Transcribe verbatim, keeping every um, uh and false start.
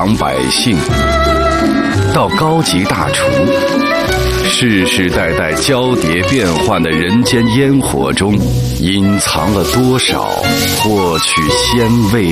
常百姓，到高级大厨，世世代代交叠变换的人间烟火中，隐藏了多少获取鲜味